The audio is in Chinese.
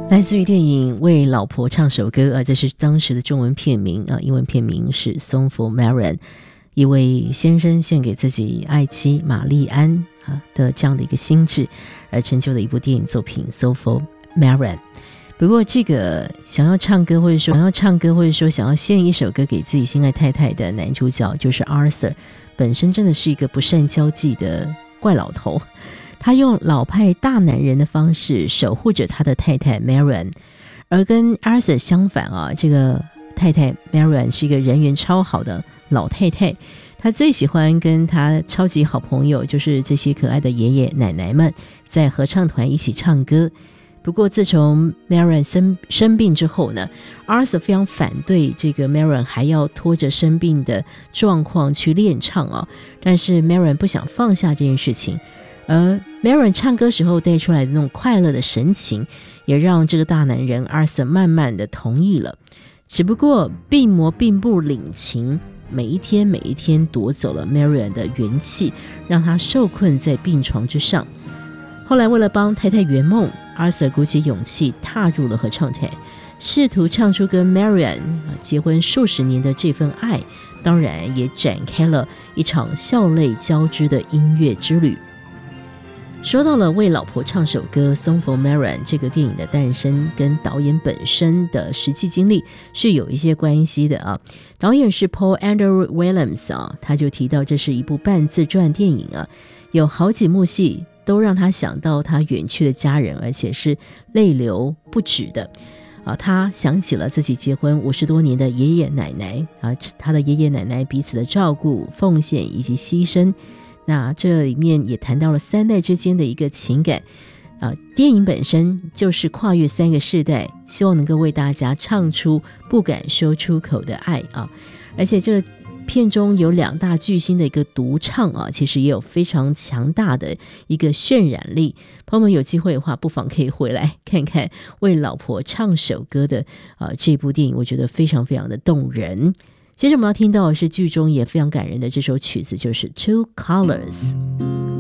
来自于电影《为老婆唱首歌》这是当时的中文片名英文片名是 Song for Marian， 一位先生献给自己爱妻玛丽安的这样的一个心智而成就的一部电影作品 Song for Marian。 不过这个想要唱歌或者说想要献一首歌给自己心爱太太的男主角就是 Arthur， 本身真的是一个不善交际的怪老头，他用老派大男人的方式守护着他的太太 Marian， 而跟 Arthur 相反这个太太 Marian 是一个人缘超好的老太太，她最喜欢跟她超级好朋友就是这些可爱的爷爷奶奶们在合唱团一起唱歌。不过自从 Marian 生病之后呢， Arthur 非常反对这个 Marian 还要拖着生病的状况去练唱但是 Marian 不想放下这件事情，而 Marian 唱歌时候带出来的那种快乐的神情也让这个大男人 Arthur 慢慢的同意了。只不过病魔并不领情，每一天夺走了 Marian 的元气，让他受困在病床之上。后来为了帮太太圆梦， Arthur 鼓起勇气踏入了合唱团，试图唱出跟 Marian 结婚数十年的这份爱，当然也展开了一场笑泪交织的音乐之旅。说到了为老婆唱首歌 Song for Marian 这个电影的诞生跟导演本身的实际经历是有一些关系的导演是 Paul Andrew Williams 他就提到这是一部半自传电影有好几幕戏都让他想到他远去的家人，而且是泪流不止的他想起了自己结婚50多年的爷爷奶奶他的爷爷奶奶彼此的照顾、奉献以及牺牲。那这里面也谈到了3代之间的一个情感电影本身就是跨越3个世代，希望能够为大家唱出不敢说出口的爱而且这个片中有2大巨星的一个独唱其实也有非常强大的一个渲染力。朋友们有机会的话不妨可以回来看看为老婆唱首歌的这部电影，我觉得非常非常的动人。接着我们要听到的是剧中也非常感人的这首曲子，就是 Two Colors。